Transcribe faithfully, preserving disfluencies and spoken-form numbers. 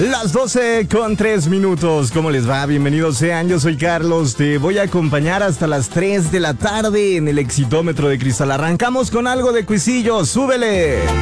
Las doce con tres minutos. ¿Cómo les va? Bienvenidos sean. Yo soy Carlos. Te voy a acompañar hasta las tres de la tarde en el Exitómetro de Cristal. Arrancamos con algo de cuisillo. ¡Súbele!